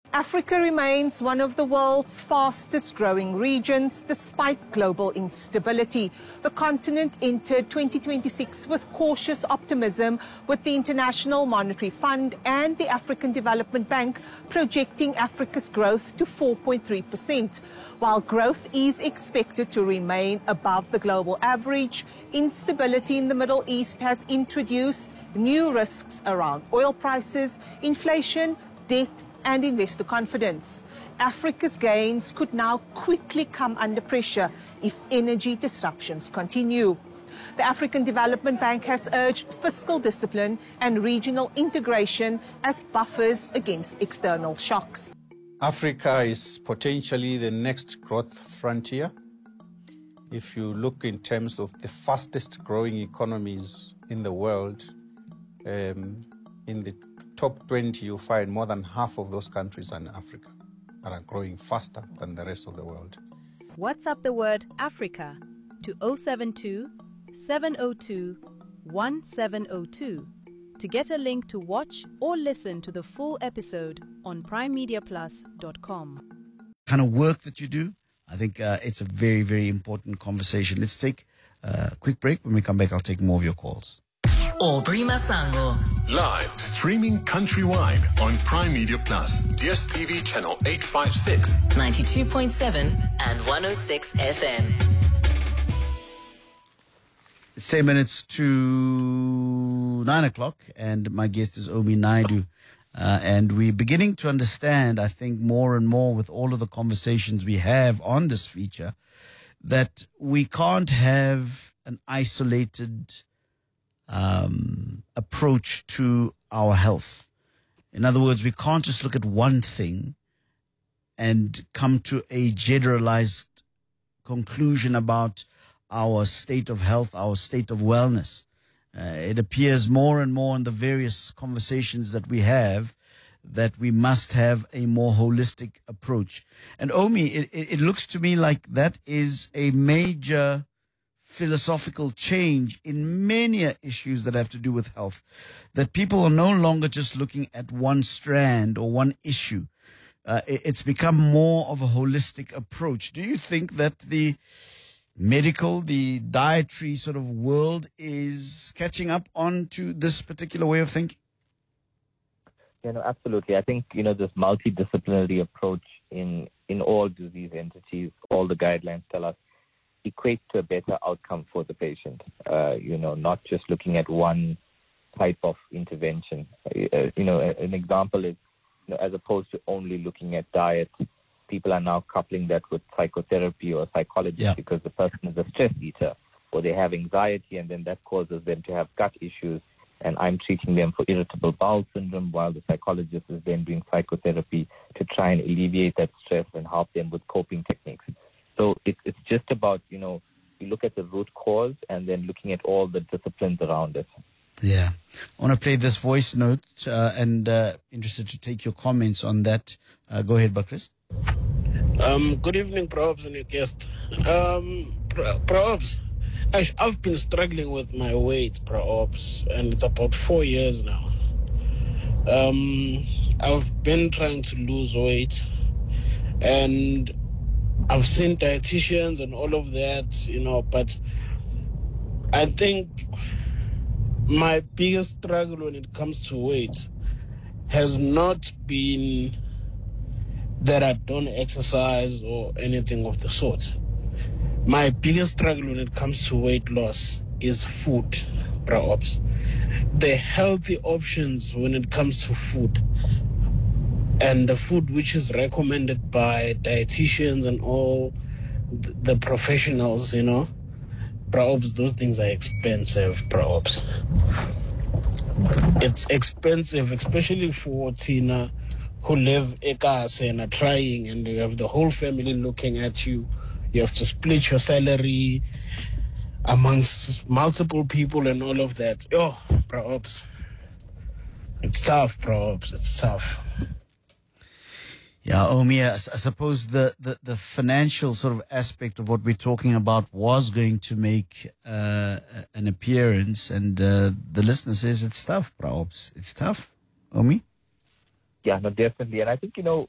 Africa remains one of the world's fastest growing regions despite global instability. The continent entered 2026 with cautious optimism, with the International Monetary Fund and the African Development Bank projecting Africa's growth to 4.3%. While growth is expected to remain above the global average, instability in the Middle East has introduced new risks around oil prices, inflation, debt, and investor confidence. Africa's gains could now quickly come under pressure if energy disruptions continue. The African Development Bank has urged fiscal discipline and regional integration as buffers against external shocks. Africa is potentially the next growth frontier. If you look in terms of the fastest growing economies in the world, in the top 20, you find more than half of those countries are in Africa and are growing faster than the rest of the world. WhatsApp the word Africa to 072 702 1702 to get a link to watch or listen to the full episode on primemediaplus.com. Kind of work that you do, I think it's a very, very important conversation. Let's take a quick break. When we come back, I'll take more of your calls. Aubrey Masango. Live streaming countrywide on Prime Media Plus, DSTV channel 856, 92.7 and 106 FM. It's 10 minutes to 9 o'clock, and my guest is Omi Naidu. And we're beginning to understand, I think, more and more with all of the conversations we have on this feature, that we can't have an isolated approach to our health. In other words, we can't just look at one thing and come to a generalized conclusion about our state of health, our state of wellness. It appears more and more in the various conversations that we have that we must have a more holistic approach. And Omi, it looks to me like that is a major philosophical change in many issues that have to do with health, that people are no longer just looking at one strand or one issue. It's become more of a holistic approach. Do you think that the medical, the dietary sort of world is catching up onto this particular way of thinking? Absolutely. I think, this multidisciplinary approach in all disease entities, all the guidelines tell us, equates to a better outcome for the patient, not just looking at one type of intervention. An example is, as opposed to only looking at diet, people are now coupling that with psychotherapy or psychology because the person is a stress eater or they have anxiety, and then that causes them to have gut issues, and I'm treating them for irritable bowel syndrome while the psychologist is then doing psychotherapy to try and alleviate that stress and help them with coping techniques. So it's just about, you look at the root cause and then looking at all the disciplines around it. Yeah. I want to play this voice note and interested to take your comments on that. Go ahead, Bakris. Good evening, Probs and your guest. Probs, I've been struggling with my weight, Probs, and it's about 4 years now. I've been trying to lose weight, and I've seen dietitians and all of that, but I think my biggest struggle when it comes to weight has not been that I don't exercise or anything of the sort. My biggest struggle when it comes to weight loss is food, perhaps. The healthy options when it comes to food, and the food which is recommended by dietitians and all the professionals, perhaps those things are expensive, perhaps. It's expensive, especially for Tina, who live ekas and are trying, and you have the whole family looking at you. You have to split your salary amongst multiple people and all of that. Oh, perhaps. It's tough, perhaps. It's tough. Yeah, Omi, I suppose the financial sort of aspect of what we're talking about was going to make an appearance, and the listener says it's tough, perhaps. It's tough. Omi? Yeah, no, definitely. And I think,